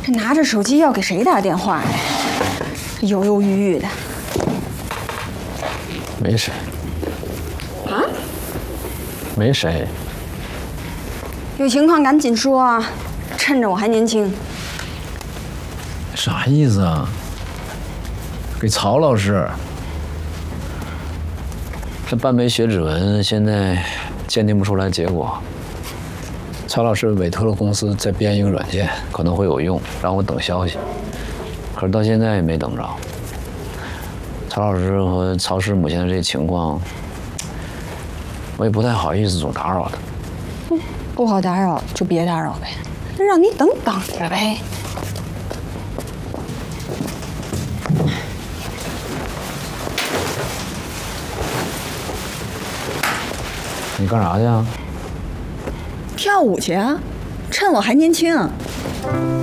这拿着手机要给谁打电话呀？犹犹豫豫的。 没谁。 啊？ 没谁。 有情况赶紧说啊，趁着我还年轻。 啥意思啊？给曹老师。这半枚血指纹现在鉴定不出来结果。曹老师委托了公司再编一个软件，可能会有用，让我等消息。可是到现在也没等着。曹老师和曹师母现在这情况，我也不太好意思总打扰他。 不好打扰就别打扰呗，那让你等着呗。 你干啥去啊？ 跳舞去啊，趁我还年轻。